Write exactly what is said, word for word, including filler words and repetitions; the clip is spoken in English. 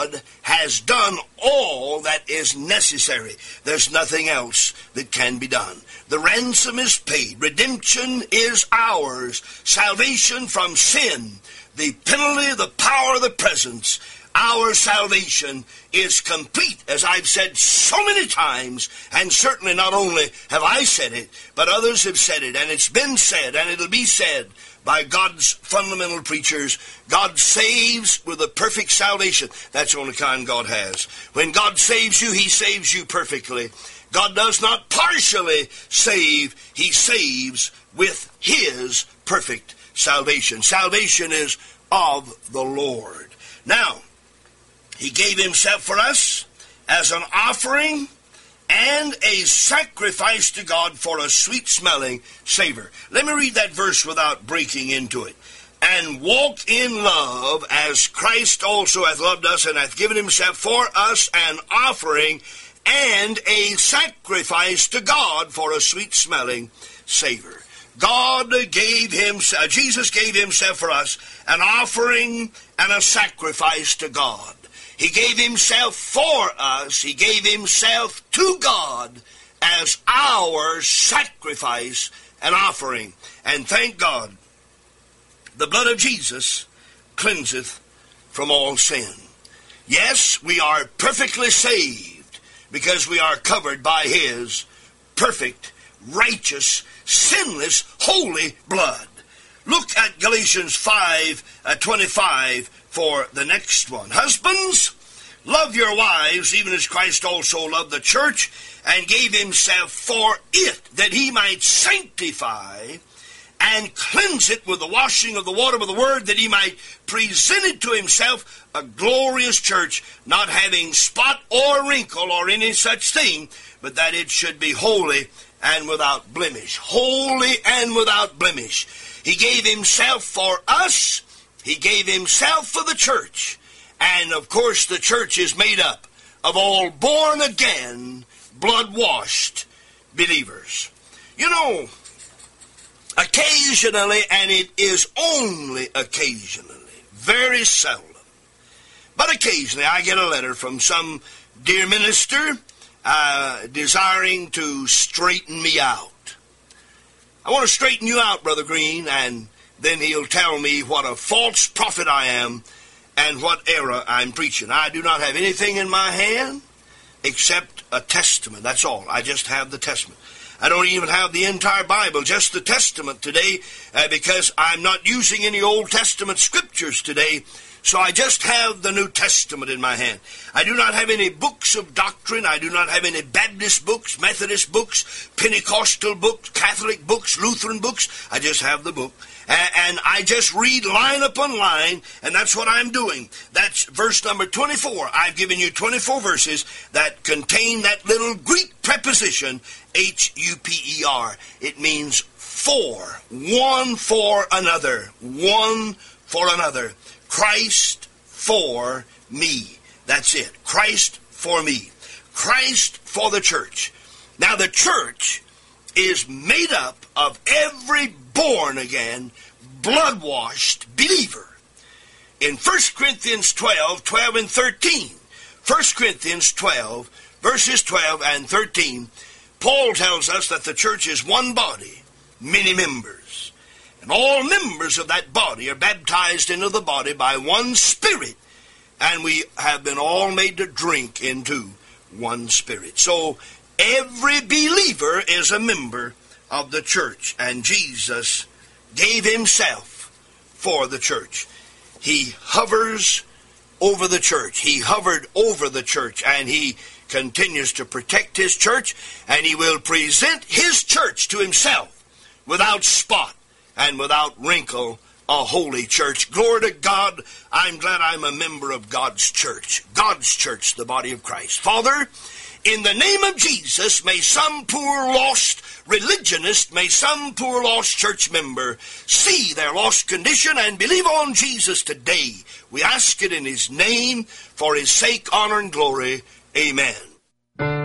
God has done all that is necessary. There's nothing else that can be done. The ransom is paid. Redemption is ours. Salvation from sin. The penalty, the power, the presence. Our salvation is complete, as I've said so many times, and certainly not only have I said it, but others have said it, and it's been said, and it'll be said by God's fundamental preachers. God saves with a perfect salvation. That's the only kind God has. When God saves you, He saves you perfectly. God does not partially save. He saves with His perfect salvation. Salvation is of the Lord. Now, He gave Himself for us as an offering and a sacrifice to God for a sweet-smelling savor. Let me read that verse without breaking into it. And walk in love as Christ also hath loved us and hath given Himself for us an offering and a sacrifice to God for a sweet-smelling savor. God gave Himself, Jesus gave Himself for us an offering and a sacrifice to God. He gave Himself for us. He gave Himself to God as our sacrifice and offering. And thank God, the blood of Jesus cleanseth from all sin. Yes, we are perfectly saved because we are covered by His perfect, righteous, sinless, holy blood. Look at Galatians five twenty-five for the next one. Husbands, love your wives, even as Christ also loved the church, and gave Himself for it, that He might sanctify and cleanse it with the washing of the water of the word, that He might present it to Himself a glorious church, not having spot or wrinkle or any such thing, but that it should be holy and without blemish. Holy and without blemish. He gave Himself for us. He gave Himself for the church. And, of course, the church is made up of all born-again, blood-washed believers. You know, occasionally, and it is only occasionally, very seldom, but occasionally I get a letter from some dear minister uh, desiring to straighten me out. I want to straighten you out, Brother Green, and then he'll tell me what a false prophet I am and what error I'm preaching. I do not have anything in my hand except a testament. That's all. I just have the testament. I don't even have the entire Bible, just the Testament today, uh, because I'm not using any Old Testament scriptures today, so I just have the New Testament in my hand. I do not have any books of doctrine. I do not have any Baptist books, Methodist books, Pentecostal books, Catholic books, Lutheran books. I just have the book. And I just read line upon line, and that's what I'm doing. That's verse number twenty-four. I've given you twenty-four verses that contain that little Greek preposition, H U P E R. It means for, one for another, one for another. Christ for me. That's it. Christ for me. Christ for the church. Now the church is made up of every born-again, blood-washed believer. In First Corinthians twelve, twelve and thirteen, First Corinthians twelve, verses twelve and thirteen, Paul tells us that the church is one body, many members. And all members of that body are baptized into the body by one Spirit, and we have been all made to drink into one Spirit. So every believer is a member of the church, and Jesus gave Himself for the church. He hovers over the church. He hovered over the church, and He continues to protect His church, and He will present His church to Himself without spot and without wrinkle, a holy church. Glory to God. I'm glad I'm a member of God's church. God's church, the body of Christ. Father, in the name of Jesus, may some poor lost religionist, may some poor lost church member see their lost condition and believe on Jesus today. We ask it in His name, for His sake, honor, and glory. Amen.